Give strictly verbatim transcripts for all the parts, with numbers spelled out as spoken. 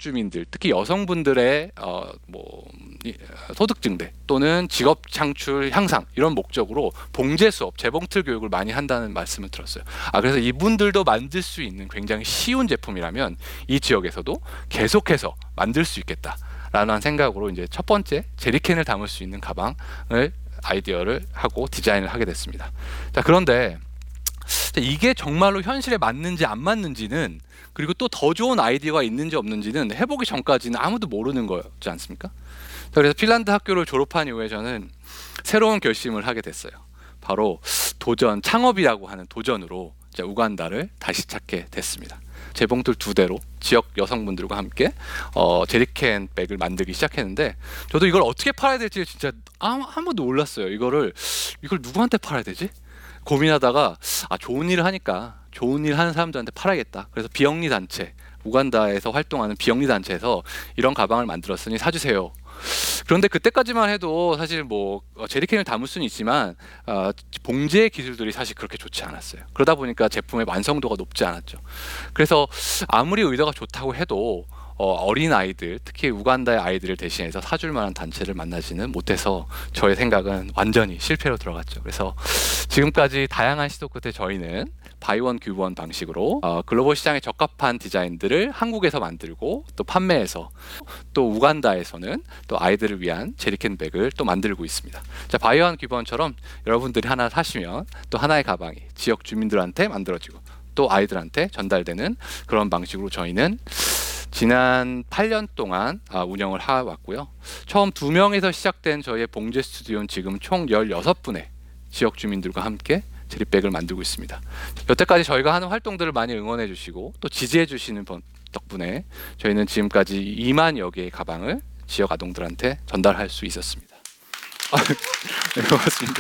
주민들, 특히 여성분들의 어, 뭐 소득 증대 또는 직업 창출 향상 이런 목적으로 봉제 수업, 재봉틀 교육을 많이 한다는 말씀을 들었어요. 아, 그래서 이분들도 만들 수 있는 굉장히 쉬운 제품이라면 이 지역에서도 계속해서 만들 수 있겠다라는 생각으로 이제 첫 번째 제리캔을 담을 수 있는 가방을 아이디어를 하고 디자인을 하게 됐습니다. 자, 그런데 이게 정말로 현실에 맞는지 안 맞는지는, 그리고 또 더 좋은 아이디어가 있는지 없는지는 해보기 전까지는 아무도 모르는 거지 않습니까? 그래서 핀란드 학교를 졸업한 이후에 저는 새로운 결심을 하게 됐어요. 바로 도전, 창업이라고 하는 도전으로 이제 우간다를 다시 찾게 됐습니다. 재봉틀 두 대로 지역 여성분들과 함께 어, 제리캔 백을 만들기 시작했는데, 저도 이걸 어떻게 팔아야 될지 진짜 아무, 한 번도 몰랐어요. 이거를 이걸 누구한테 팔아야 되지? 고민하다가 아, 좋은 일을 하니까 좋은 일 하는 사람들한테 팔아야겠다. 그래서 비영리 단체, 우간다에서 활동하는 비영리 단체에서 이런 가방을 만들었으니 사주세요. 그런데 그때까지만 해도 사실 뭐 제리캔을 담을 수는 있지만 어, 봉제 기술들이 사실 그렇게 좋지 않았어요. 그러다 보니까 제품의 완성도가 높지 않았죠. 그래서 아무리 의도가 좋다고 해도 어, 어린 아이들, 특히 우간다의 아이들을 대신해서 사줄 만한 단체를 만나지는 못해서 저의 생각은 완전히 실패로 들어갔죠. 그래서 지금까지 다양한 시도 끝에 저희는 바이원 큐브원 방식으로 어, 글로벌 시장에 적합한 디자인들을 한국에서 만들고 또 판매해서, 또 우간다에서는 또 아이들을 위한 제리캔 백을 또 만들고 있습니다. 자, 바이원 큐브원처럼 여러분들이 하나 사시면 또 하나의 가방이 지역 주민들한테 만들어지고 또 아이들한테 전달되는 그런 방식으로 저희는 지난 팔 년 동안 운영을 해왔고요. 처음 두 명에서 시작된 저희의 봉제 스튜디오는 지금 총 열여섯 분의 지역 주민들과 함께 제리백을 만들고 있습니다. 여태까지 저희가 하는 활동들을 많이 응원해 주시고 또 지지해 주시는 덕분에 저희는 지금까지 이만여 개의 가방을 지역 아동들한테 전달할 수 있었습니다. 네, 고맙습니다.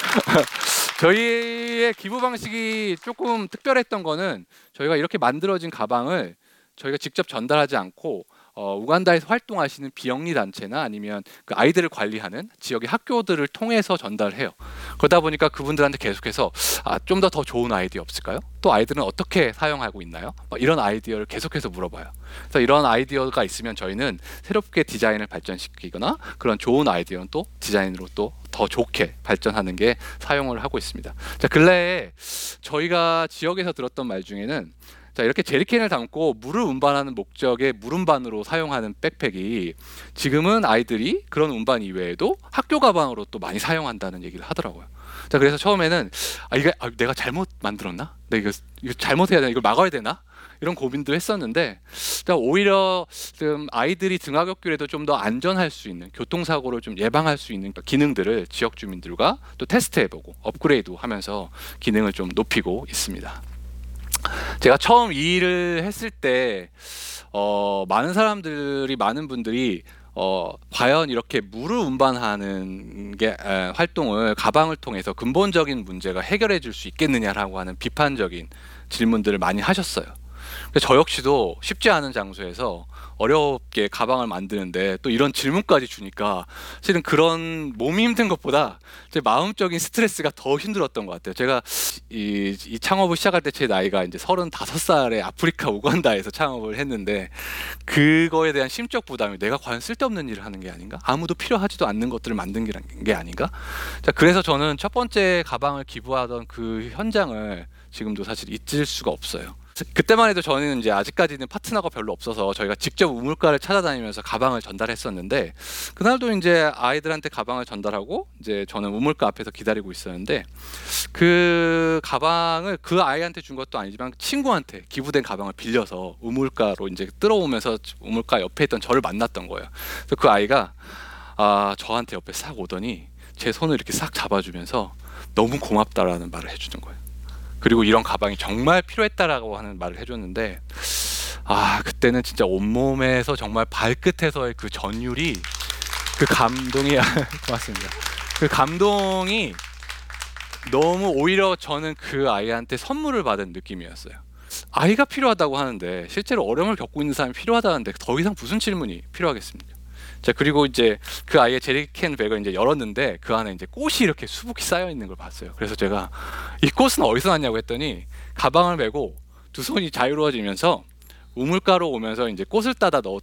저희의 기부 방식이 조금 특별했던 거는 저희가 이렇게 만들어진 가방을 저희가 직접 전달하지 않고 어, 우간다에서 활동하시는 비영리 단체나 아니면 그 아이들을 관리하는 지역의 학교들을 통해서 전달해요. 그러다 보니까 그분들한테 계속해서 아, 좀 더 더 좋은 아이디어 없을까요? 또 아이들은 어떻게 사용하고 있나요? 이런 아이디어를 계속해서 물어봐요. 그래서 이런 아이디어가 있으면 저희는 새롭게 디자인을 발전시키거나 그런 좋은 아이디어는 또 디자인으로 또 더 좋게 발전하는 게 사용을 하고 있습니다. 자, 근래에 저희가 지역에서 들었던 말 중에는 자, 이렇게 제리캔을 담고 물을 운반하는 목적의 물 운반으로 사용하는 백팩이 지금은 아이들이 그런 운반 이외에도 학교 가방으로 또 많이 사용한다는 얘기를 하더라고요. 자, 그래서 처음에는 아, 이게 아, 내가 잘못 만들었나? 내가 이거, 이거 잘못해야 되나? 이걸 막아야 되나? 이런 고민도 했었는데, 자, 오히려 좀 아이들이 등하굣길에도 좀 더 안전할 수 있는, 교통사고를 좀 예방할 수 있는 기능들을 지역 주민들과 또 테스트해보고 업그레이드하면서 기능을 좀 높이고 있습니다. 제가 처음 이 일을 했을 때 어, 많은 사람들이 많은 분들이 어, 과연 이렇게 물을 운반하는 게 에, 활동을 가방을 통해서 근본적인 문제가 해결해 줄 수 있겠느냐라고 하는 비판적인 질문들을 많이 하셨어요. 저 역시도 쉽지 않은 장소에서 어렵게 가방을 만드는데 또 이런 질문까지 주니까 실은 그런 몸이 힘든 것보다 제 마음적인 스트레스가 더 힘들었던 것 같아요. 제가 이, 이 창업을 시작할 때 제 나이가 이제 서른다섯 살에 아프리카 우간다에서 창업을 했는데, 그거에 대한 심적 부담이 내가 과연 쓸데없는 일을 하는 게 아닌가? 아무도 필요하지도 않는 것들을 만든 게 아닌가? 자, 그래서 저는 첫 번째 가방을 기부하던 그 현장을 지금도 사실 잊을 수가 없어요. 그때만 해도 저는 이제 아직까지는 파트너가 별로 없어서 저희가 직접 우물가를 찾아다니면서 가방을 전달했었는데, 그날도 이제 아이들한테 가방을 전달하고 이제 저는 우물가 앞에서 기다리고 있었는데, 그 가방을 그 아이한테 준 것도 아니지만 친구한테 기부된 가방을 빌려서 우물가로 이제 들어오면서 우물가 옆에 있던 저를 만났던 거예요. 그래서 그 아이가 아, 저한테 옆에 싹 오더니 제 손을 이렇게 싹 잡아주면서 너무 고맙다라는 말을 해주는 거예요. 그리고 이런 가방이 정말 필요했다라고 하는 말을 해줬는데, 아, 그때는 진짜 온몸에서 정말 발끝에서의 그 전율이, 그 감동이 고맙습니다. 그 감동이 너무, 오히려 저는 그 아이한테 선물을 받은 느낌이었어요. 아이가 필요하다고 하는데 실제로 어려움을 겪고 있는 사람이 필요하다는데 더 이상 무슨 질문이 필요하겠습니까? 자, 그리고 이제 그 아이의 제리캔 백을 이제 열었는데 그 안에 이제 꽃이 이렇게 수북히 쌓여 있는 걸 봤어요. 그래서 제가 이 꽃은 어디서 났냐고 했더니 가방을 메고 두 손이 자유로워지면서 우물가로 오면서 이제 꽃을 따다 넣